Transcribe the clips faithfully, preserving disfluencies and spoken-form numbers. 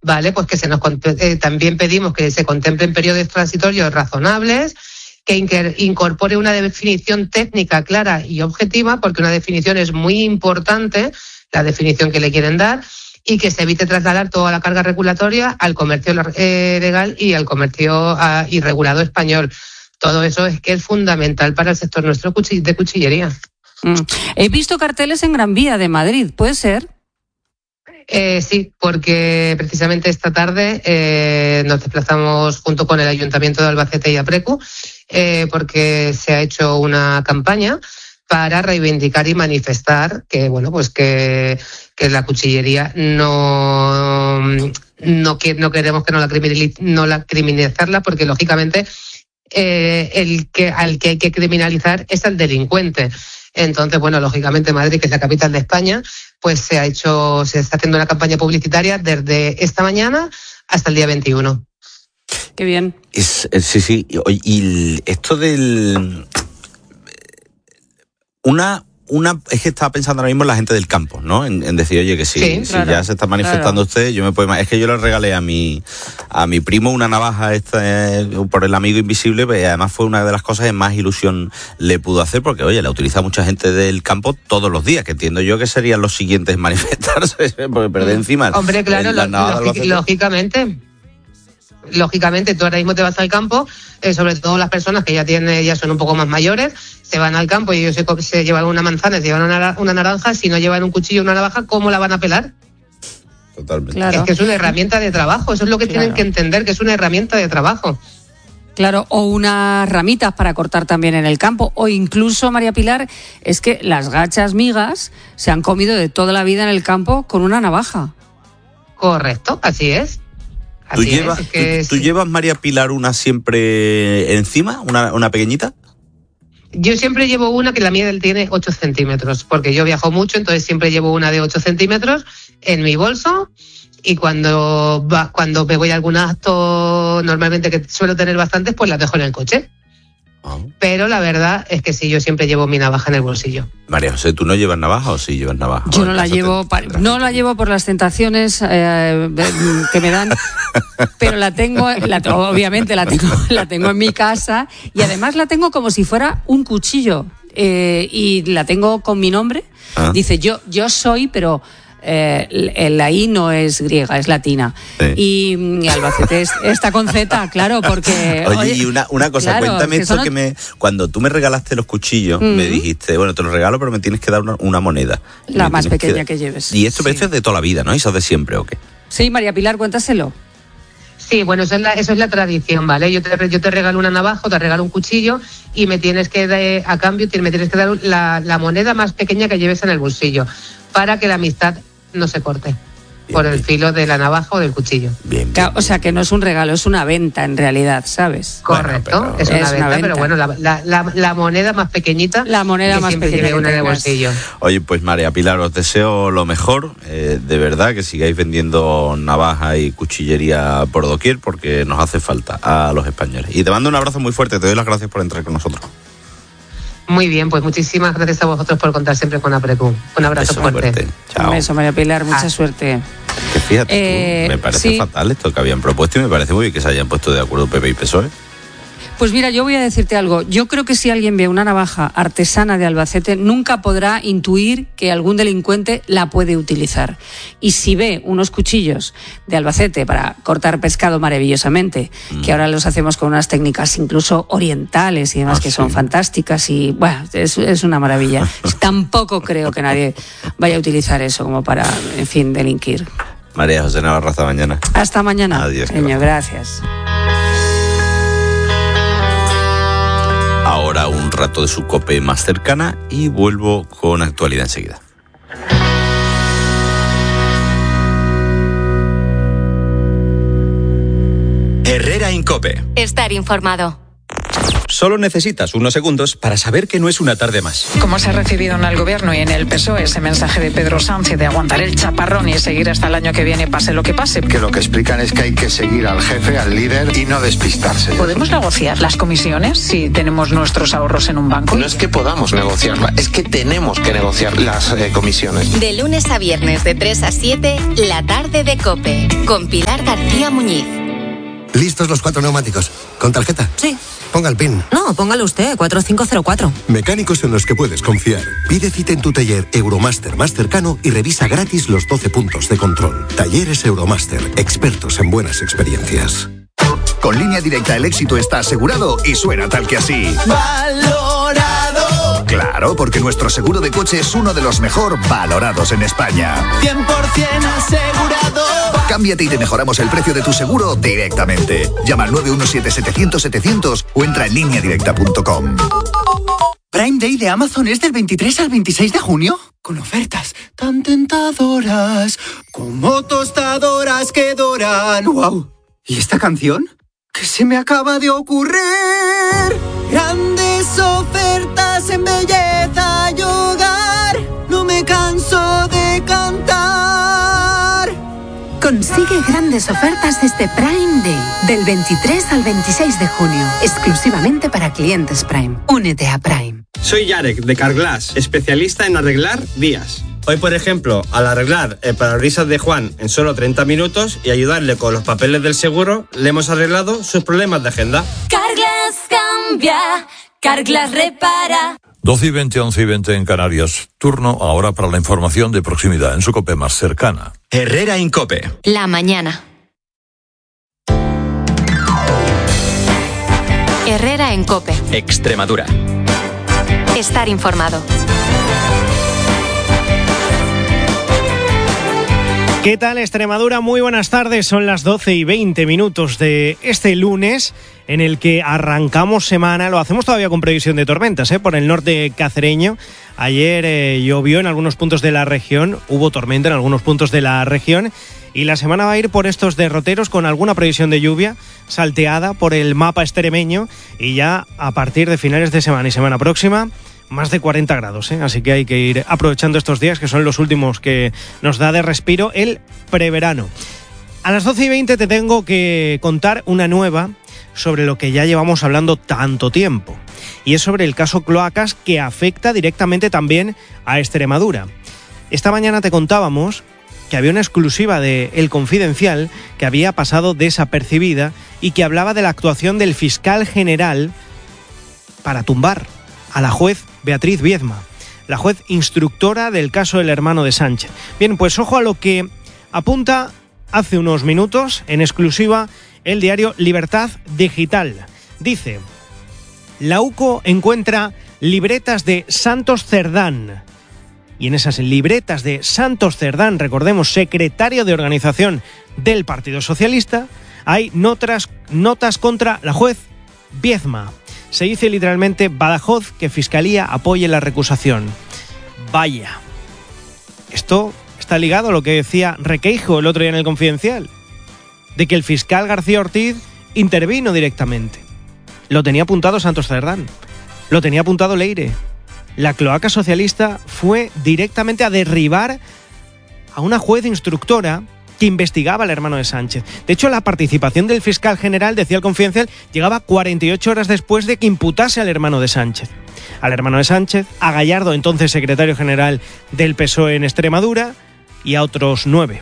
¿vale? Pues que se nos eh, también pedimos que se contemplen periodos transitorios razonables, que incorpore una definición técnica clara y objetiva, porque una definición es muy importante, la definición que le quieren dar, y que se evite trasladar toda la carga regulatoria al comercio eh, legal y al comercio a, y regulado español. Todo eso es que es fundamental para el sector nuestro de cuchillería. Mm. He visto carteles en Gran Vía de Madrid, ¿puede ser? Eh, sí, porque precisamente esta tarde eh, nos desplazamos junto con el Ayuntamiento de Albacete y Aprecu, eh, porque se ha hecho una campaña para reivindicar y manifestar que, bueno, pues que, que la cuchillería no, no, que, no queremos que no la, criminaliz, no la criminalizarla, porque lógicamente eh, el que al que hay que criminalizar es al delincuente. Entonces, bueno, lógicamente Madrid, que es la capital de España, pues se ha hecho, se está haciendo una campaña publicitaria desde esta mañana hasta el día veintiuno. Qué bien. Es, sí, sí. Y, y esto del... Una... Una, es que estaba pensando ahora mismo en la gente del campo, ¿no? En, en decir, oye, que sí, sí si claro, ya se está manifestando claro. usted, yo me puedo... Es que yo le regalé a mi a mi primo una navaja esta, eh, por el amigo invisible, y además fue una de las cosas que más ilusión le pudo hacer, porque, oye, la utiliza mucha gente del campo todos los días, que entiendo yo que serían los siguientes en manifestarse, porque perder encima... Hombre, claro, la lo, lógic, lógicamente... Lógicamente, tú ahora mismo te vas al campo, eh, sobre todo las personas que ya tienen, ya son un poco más mayores, se van al campo y ellos se, se llevan una manzana, se llevan una, una naranja, si no llevan un cuchillo o una navaja, ¿cómo la van a pelar? Totalmente. Claro. Es que es una herramienta de trabajo, eso es lo que claro. tienen que entender, que es una herramienta de trabajo. Claro, o unas ramitas para cortar también en el campo, o incluso, María Pilar, es que las gachas migas se han comido de toda la vida en el campo con una navaja. Correcto, así es. ¿Tú llevas, es, que ¿tú, ¿Tú llevas, María Pilar, una siempre encima, una, una pequeñita? Yo siempre llevo una que la mía tiene ocho centímetros, porque yo viajo mucho, entonces siempre llevo una de ocho centímetros en mi bolso, y cuando va, cuando me voy a algún acto, normalmente que suelo tener bastantes, pues las dejo en el coche. Oh. Pero la verdad es que sí, yo siempre llevo mi navaja en el bolsillo. María José, ¿tú no llevas navaja o sí llevas navaja? Yo no la llevo, te... no la llevo por las tentaciones eh, que me dan, pero la tengo, la, obviamente la tengo, la tengo en mi casa, y además la tengo como si fuera un cuchillo, eh, y la tengo con mi nombre. ¿Ah? Dice yo, yo soy, pero Eh, la I no es griega, es latina. Sí. Y, y Albacete es, está con Z, claro, porque... Oye, oye y una, una cosa, claro, cuéntame que esto son... que me... Cuando tú me regalaste los cuchillos, mm-hmm. me dijiste, bueno, te los regalo, pero me tienes que dar una, una moneda. La más pequeña que... que lleves. Y esto sí. es de toda la vida, ¿no? ¿Eso de siempre o qué? Sí, María Pilar, cuéntaselo. Sí, bueno, eso es la, eso es la tradición, ¿vale? Yo te, yo te regalo una navaja, te regalo un cuchillo, y me tienes que, de, a cambio, me tienes que dar la, la moneda más pequeña que lleves en el bolsillo, para que la amistad no se corte bien, por el bien. filo de la navaja o del cuchillo. Bien, bien, bien, o sea, que no es un regalo, es una venta en realidad, ¿sabes? Correcto, bueno, es, una, es venta, una venta, pero bueno, la, la, la, la moneda más pequeñita, la moneda más pequeña una en el bolsillo. Oye, pues María Pilar, os deseo lo mejor, eh, de verdad, que sigáis vendiendo navaja y cuchillería por doquier, porque nos hace falta a los españoles. Y te mando un abrazo muy fuerte, te doy las gracias por entrar con nosotros. Muy bien, pues muchísimas gracias a vosotros por contar siempre con Aprecu. Un abrazo beso fuerte. fuerte. Chao. Un beso, María Pilar, mucha ah. suerte. Que fíjate, eh, tú, me parece sí. fatal esto que habían propuesto, y me parece muy bien que se hayan puesto de acuerdo P P y P S O E. Pues mira, yo voy a decirte algo. Yo creo que si alguien ve una navaja artesana de Albacete, nunca podrá intuir que algún delincuente la puede utilizar. Y si ve unos cuchillos de Albacete para cortar pescado maravillosamente, mm. que ahora los hacemos con unas técnicas incluso orientales y demás, ah, que son sí. fantásticas, y bueno, es, es una maravilla. Tampoco creo que nadie vaya a utilizar eso como para, en fin, delinquir. María José Navarro, hasta mañana. Hasta mañana. Adiós. Señor, gracias. Ahora un rato de su COPE más cercana y vuelvo con actualidad enseguida. Herrera en COPE. Estar informado. Solo necesitas unos segundos para saber que no es una tarde más. ¿Cómo se ha recibido en el Gobierno y en el P S O E ese mensaje de Pedro Sánchez de aguantar el chaparrón y seguir hasta el año que viene, pase lo que pase? Que lo que explican es que hay que seguir al jefe, al líder y no despistarse. ¿Podemos negociar las comisiones si tenemos nuestros ahorros en un banco? No es que podamos negociarla, es que tenemos que negociar las eh, comisiones. De lunes a viernes de tres a siete, la tarde de COPE, con Pilar García Muñiz. ¿Listos los cuatro neumáticos? ¿Con tarjeta? Sí. Ponga el PIN. No, póngalo usted, cuatro cinco cero cuatro. Mecánicos en los que puedes confiar. Pide cita en tu taller Euromaster más cercano y revisa gratis los doce puntos de control. Talleres Euromaster, expertos en buenas experiencias. Con Línea Directa el éxito está asegurado y suena tal que así. ¡Valorado! Claro, porque nuestro seguro de coche es uno de los mejor valorados en España. cien por ciento asegurado. Cámbiate y te mejoramos el precio de tu seguro directamente. Llama al nueve uno siete setecientos setecientos o entra en línea directa punto com. Prime Day de Amazon es del veintitrés al veintiséis de junio, con ofertas tan tentadoras como tostadoras que doran. ¡Wow! ¿Y esta canción? ¿Qué se me acaba de ocurrir? Grandes ofertas en belleza y hogar. No me canso de cantar. Consigue grandes ofertas este Prime Day, del veintitrés al veintiséis de junio, exclusivamente para clientes Prime. Únete a Prime. Soy Yarek, de Carglass, especialista en arreglar vías. Hoy, por ejemplo, al arreglar el parabrisas de Juan en solo treinta minutos y ayudarle con los papeles del seguro, le hemos arreglado sus problemas de agenda. Carglass cambia, Carglass repara. doce y veinte, once y veinte en Canarias. Turno ahora para la información de proximidad en su COPE más cercana. Herrera en COPE. La mañana. Herrera en COPE. Extremadura. Estar informado. ¿Qué tal, Extremadura? Muy buenas tardes. Son las doce y veinte minutos de este lunes en el que arrancamos semana. Lo hacemos todavía con previsión de tormentas, ¿eh? Por el norte cacereño. Ayer eh, llovió en algunos puntos de la región, hubo tormenta en algunos puntos de la región y la semana va a ir por estos derroteros con alguna previsión de lluvia salteada por el mapa extremeño y ya a partir de finales de semana y semana próxima más de cuarenta grados, ¿eh? Así que hay que ir aprovechando estos días que son los últimos que nos da de respiro el preverano. A las doce y veinte te tengo que contar una nueva sobre lo que ya llevamos hablando tanto tiempo y es sobre el caso Cloacas, que afecta directamente también a Extremadura. Esta mañana te contábamos que había una exclusiva de El Confidencial que había pasado desapercibida y que hablaba de la actuación del fiscal general para tumbar a la juez Beatriz Viezma, la juez instructora del caso del hermano de Sánchez. Bien, pues ojo a lo que apunta hace unos minutos en exclusiva el diario Libertad Digital. Dice: la U C O encuentra libretas de Santos Cerdán. Y en esas libretas de Santos Cerdán, recordemos, secretario de organización del Partido Socialista, hay notas, notas contra la juez Viezma. Se dice literalmente: Badajoz, que Fiscalía apoye la recusación. Vaya. Esto está ligado a lo que decía Requeijo el otro día en El Confidencial, de que el fiscal García Ortiz intervino directamente. Lo tenía apuntado Santos Cerdán, lo tenía apuntado Leire. La cloaca socialista fue directamente a derribar a una juez instructora que investigaba al hermano de Sánchez. De hecho, la participación del fiscal general, decía El Confidencial, llegaba cuarenta y ocho horas después de que imputase al hermano de Sánchez. Al hermano de Sánchez, a Gallardo, entonces secretario general del P S O E en Extremadura, y a otros nueve.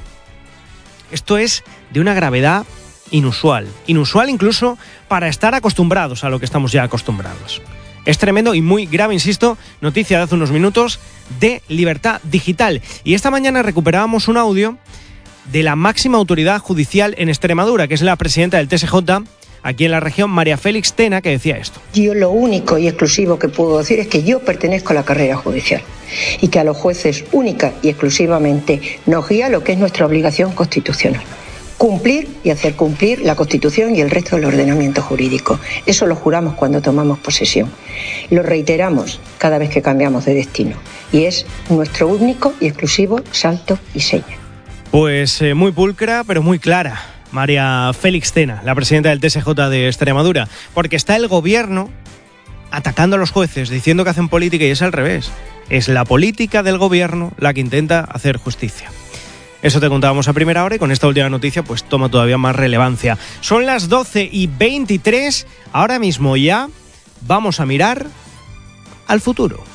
Esto es de una gravedad inusual. Inusual incluso para estar acostumbrados a lo que estamos ya acostumbrados. Es tremendo y muy grave, insisto, noticia de hace unos minutos de Libertad Digital. Y esta mañana recuperábamos un audio de la máxima autoridad judicial en Extremadura, que es la presidenta del T S J, aquí en la región, María Félix Tena, que decía esto. Yo lo único y exclusivo que puedo decir es que yo pertenezco a la carrera judicial y que a los jueces única y exclusivamente nos guía lo que es nuestra obligación constitucional: cumplir y hacer cumplir la Constitución y el resto del ordenamiento jurídico. Eso lo juramos cuando tomamos posesión. Lo reiteramos cada vez que cambiamos de destino y es nuestro único y exclusivo salto y seña. Pues eh, muy pulcra, pero muy clara, María Félix Tena, la presidenta del T S J de Extremadura, porque está el gobierno atacando a los jueces, diciendo que hacen política, y es al revés. Es la política del gobierno la que intenta hacer justicia. Eso te contábamos a primera hora y con esta última noticia pues toma todavía más relevancia. Son las doce y veintitrés, ahora mismo ya vamos a mirar al futuro.